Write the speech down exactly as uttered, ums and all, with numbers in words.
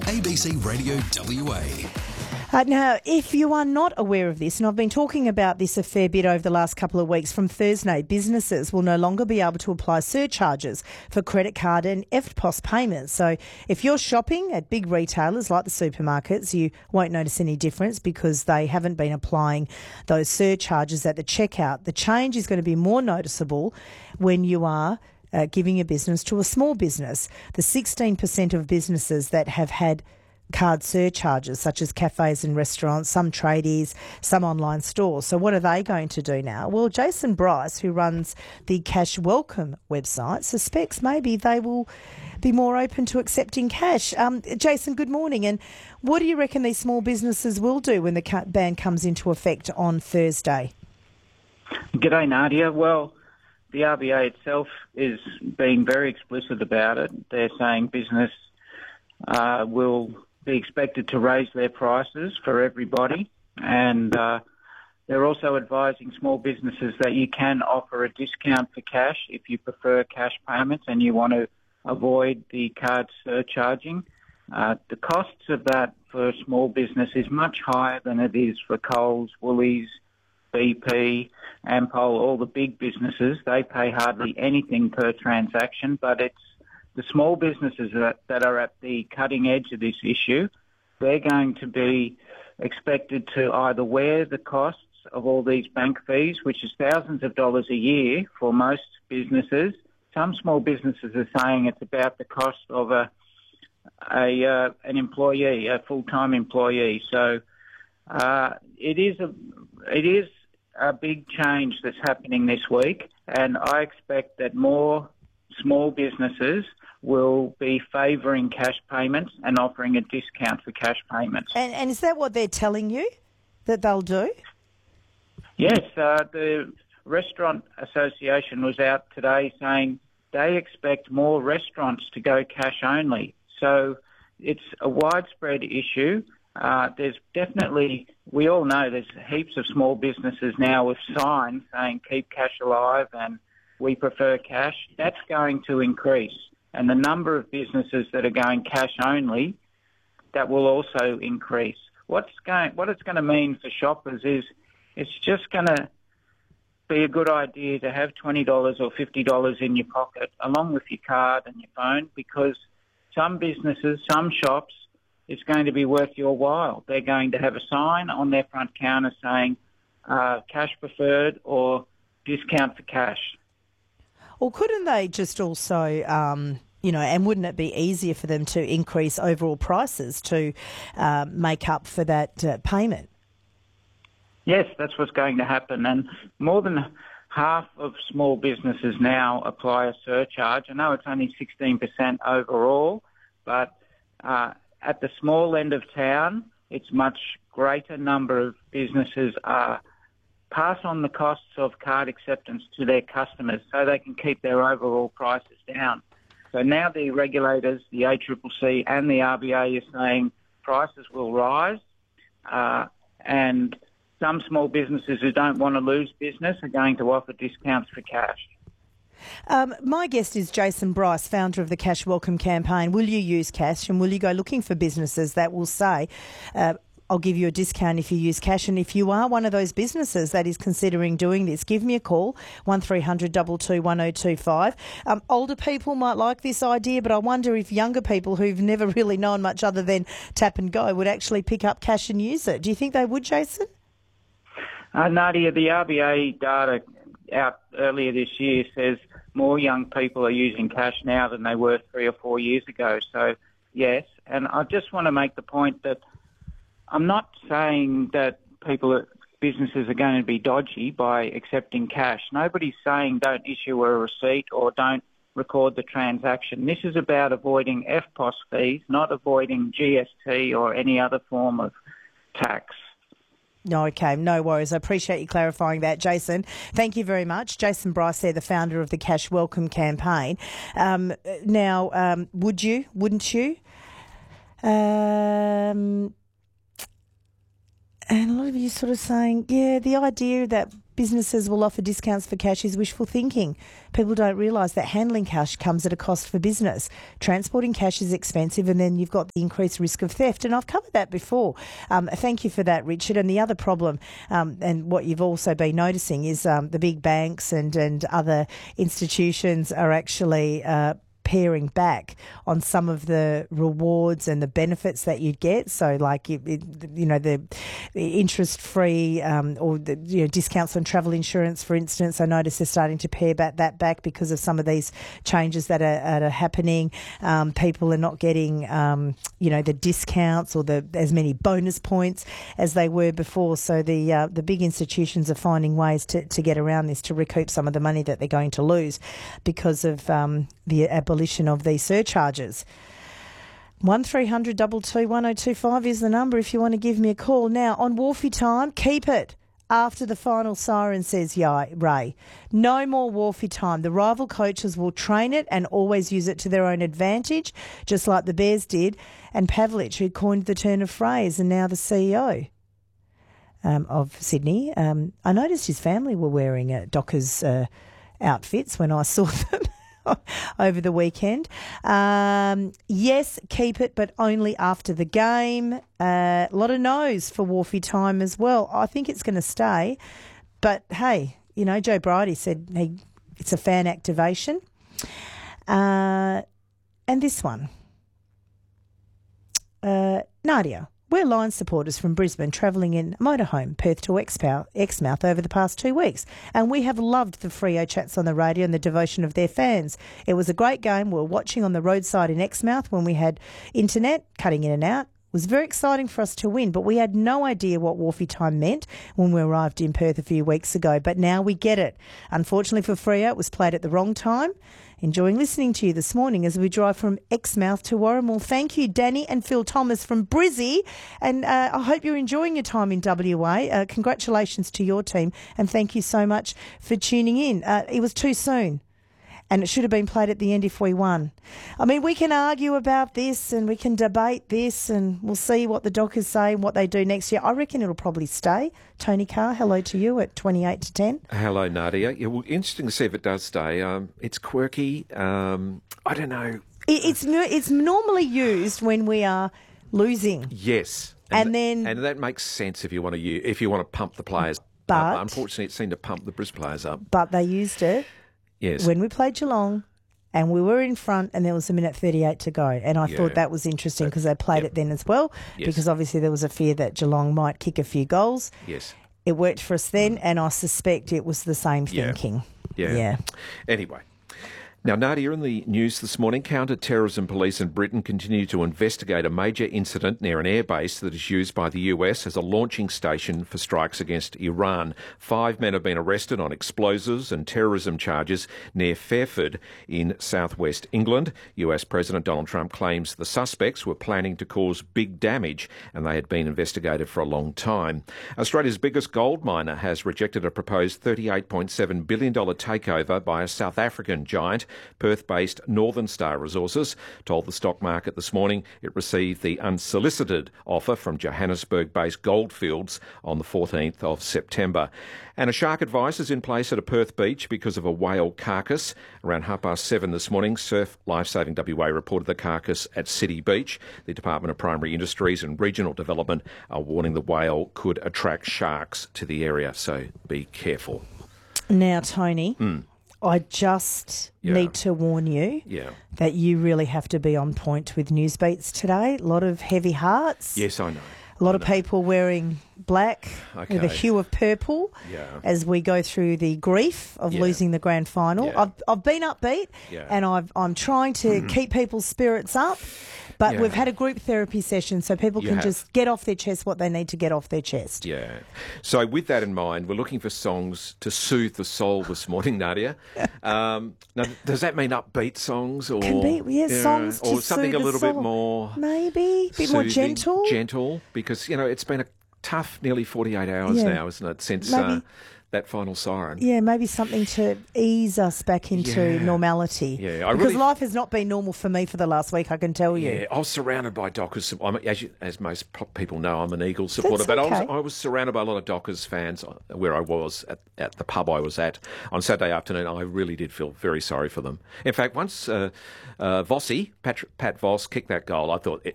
A B C Radio W A. Uh, now, if you are not aware of this, and I've been talking about this a fair bit over the last couple of weeks, from Thursday, businesses will no longer be able to apply surcharges for credit card and E F T P O S payments. So if you're shopping at big retailers like the supermarkets, you won't notice any difference because they haven't been applying those surcharges at the checkout. The change is going to be more noticeable when you are uh, giving your business to a small business. The sixteen percent of businesses that have had card surcharges, such as cafes and restaurants, some tradies, some online stores. So what are they going to do now? Well, Jason Bryce, who runs the Cash Welcome website, suspects maybe they will be more open to accepting cash. Um, Jason, good morning. And what do you reckon these small businesses will do when the ban comes into effect on Thursday? G'day, Nadia. Well, the R B A itself is being very explicit about it. They're saying business uh, will be expected to raise their prices for everybody, and uh, they're also advising small businesses that you can offer a discount for cash if you prefer cash payments and you want to avoid the card surcharging. Uh, the costs of that for a small business is much higher than it is for Coles, Woolies, B P, Ampol, all the big businesses. They pay hardly anything per transaction, but it's the small businesses that, that are at the cutting edge of this issue. They're going to be expected to either wear the costs of all these bank fees, which is thousands of dollars a year for most businesses. Some small businesses are saying it's about the cost of a, a uh, an employee, a full-time employee. So uh, it is a it is a big change that's happening this week, and I expect that more small businesses will be favouring cash payments and offering a discount for cash payments. And, and is that what they're telling you that they'll do? Yes, uh, the Restaurant Association was out today saying they expect more restaurants to go cash only. So it's a widespread issue. Uh, there's definitely, we all know there's heaps of small businesses now with signs saying keep cash alive and we prefer cash. That's going to increase. And the number of businesses that are going cash only, that will also increase. What's going, what it's going to mean for shoppers is it's just going to be a good idea to have twenty dollars or fifty dollars in your pocket along with your card and your phone, because some businesses, some shops, it's going to be worth your while. They're going to have a sign on their front counter saying uh, cash preferred or discount for cash. Or couldn't they just also, um, you know, and wouldn't it be easier for them to increase overall prices to uh, make up for that uh, payment? Yes, that's what's going to happen. And more than half of small businesses now apply a surcharge. I know it's only sixteen percent overall, but uh, at the small end of town, it's much greater number of businesses are pass on the costs of card acceptance to their customers so they can keep their overall prices down. So now the regulators, the A C C C and the R B A are saying prices will rise, uh, and some small businesses who don't want to lose business are going to offer discounts for cash. Um, my guest is Jason Bryce, founder of the Cash Welcome campaign. Will you use cash, and will you go looking for businesses that will say, uh, I'll give you a discount if you use cash? And if you are one of those businesses that is considering doing this, give me a call, one three hundred two two one oh two five. Um, older people might like this idea, but I wonder if younger people who've never really known much other than tap and go would actually pick up cash and use it. Do you think they would, Jason? Uh, Nadia, the R B A data out earlier this year says more young people are using cash now than they were three or four years ago. So, yes, and I just want to make the point that I'm not saying that people, businesses are going to be dodgy by accepting cash. Nobody's saying don't issue a receipt or don't record the transaction. This is about avoiding E F T P O S fees, not avoiding G S T or any other form of tax. No, okay, no worries. I appreciate you clarifying that, Jason. Thank you very much. Jason Bryce there, the founder of the Cash Welcome campaign. Um, now, um, would you, wouldn't you? Um, and a lot of you sort of saying, yeah, the idea that businesses will offer discounts for cash is wishful thinking. People don't realise that handling cash comes at a cost for business. Transporting cash is expensive, and then you've got the increased risk of theft. And I've covered that before. Um, thank you for that, Richard. And the other problem, um, and what you've also been noticing, is um, the big banks and, and other institutions are actually uh, paring back on some of the rewards and the benefits that you'd get. So, like, you, you know, the, the interest-free um, or the you know, discounts on travel insurance, for instance. I notice they're starting to pare back that back because of some of these changes that are, that are happening. Um, people are not getting, um, you know, the discounts or the as many bonus points as they were before. So the uh, the big institutions are finding ways to, to get around this, to recoup some of the money that they're going to lose because of um, the abolition of these surcharges. one three hundred two two one oh two five is the number if you want to give me a call. Now, on Wharfie time, keep it after the final siren, says Ray. No more Wharfie time. The rival coaches will train it and always use it to their own advantage, just like the Bears did, and Pavlich, who coined the turn of phrase and now the C E O um, of Sydney. Um, I noticed his family were wearing uh, Dockers uh, outfits when I saw them over the weekend. Um, yes, keep it, but only after the game. Uh, a lot of no's for Wharfie time as well. I think it's going to stay. But, hey, you know, Joe Bridie said he, it's a fan activation. Uh, and this one. Uh, Nadia. We're Lions supporters from Brisbane travelling in motorhome, Perth to Exmouth over the past two weeks, and we have loved the Freo chats on the radio and the devotion of their fans. It was a great game. We were watching on the roadside in Exmouth when we had internet cutting in and out. It was very exciting for us to win, but we had no idea what Wharfie time meant when we arrived in Perth a few weeks ago, but now we get it. Unfortunately for Freo, it was played at the wrong time. Enjoying listening to you this morning as we drive from Exmouth to Warrnambool. Thank you, Danny and Phil Thomas from Brizzy. And uh, I hope you're enjoying your time in W A. Uh, congratulations to your team. And thank you so much for tuning in. Uh, it was too soon. And it should have been played at the end if we won. I mean, we can argue about this and we can debate this and we'll see what the Dockers say and what they do next year. I reckon it'll probably stay. Tony Carr, hello to you at twenty-eight to ten. Hello, Nadia. Yeah, well, interesting to see if it does stay. Um, it's quirky. Um, I don't know. It, it's it's normally used when we are losing. Yes. And, and then... And that makes sense if you want to use, if you want to pump the players but, up. Unfortunately, it seemed to pump the Brisbane players up. But they used it. Yes. When we played Geelong and we were in front and there was a minute thirty-eight to go. And I yeah. thought that was interesting because they played yep. it then as well yes. because obviously there was a fear that Geelong might kick a few goals. Yes. It worked for us then and I suspect it was the same yeah. thinking. Yeah. yeah. Anyway. Now, Nadia, in the news this morning, counter-terrorism police in Britain continue to investigate a major incident near an airbase that is used by the U S as a launching station for strikes against Iran. Five men have been arrested on explosives and terrorism charges near Fairford in southwest England. U S President Donald Trump claims the suspects were planning to cause big damage and they had been investigated for a long time. Australia's biggest gold miner has rejected a proposed thirty-eight point seven billion dollars takeover by a South African giant. Perth-based Northern Star Resources told the stock market this morning it received the unsolicited offer from Johannesburg-based Goldfields on the fourteenth of September. And a shark advice is in place at a Perth beach because of a whale carcass. Around half past seven this morning, Surf Lifesaving W A reported the carcass at City Beach. The Department of Primary Industries and Regional Development are warning the whale could attract sharks to the area, so be careful. Now, Tony... Mm. I just yeah. need to warn you yeah. that you really have to be on point with news beats today. A lot of heavy hearts. Yes, I know. A lot I of know. people wearing black okay. with a hue of purple yeah. as we go through the grief of yeah. losing the grand final. Yeah. I've I've been upbeat yeah. and I've, I'm trying to mm. keep people's spirits up. But yeah. we've had a group therapy session so people You can have. just get off their chest what they need to get off their chest. Yeah. So with that in mind, we're looking for songs to soothe the soul this morning, Nadia. Um, now, does that mean upbeat songs or Can be, yeah, yeah, songs to or something soothe a the little soul. bit more maybe a bit more soothing, gentle, gentle? Because you know it's been a tough nearly forty-eight hours yeah. now, isn't it? Since uh, that final siren. Yeah, maybe something to ease us back into Yeah. normality. Yeah, I because really- life has not been normal for me for the last week, I can tell you. Yeah, I was surrounded by Dockers. I'm, as, you, as most pro- people know, I'm an Eagles supporter, That's but I okay. was I was surrounded by a lot of Dockers fans where I was at, at the pub I was at on Saturday afternoon. I really did feel very sorry for them. In fact, once uh, uh, Vossi, Pat, Pat Voss, kicked that goal, I thought,